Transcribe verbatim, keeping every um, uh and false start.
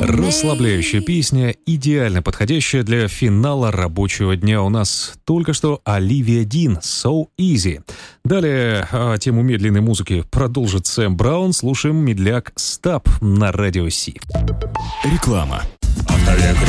Расслабляющая песня, идеально подходящая для финала рабочего дня. У нас только что Оливия Дин «So Easy». Далее а, тему медленной музыки продолжит Сэм Браун. Слушаем медляк «Stop» на Радио Си. Реклама. Автовек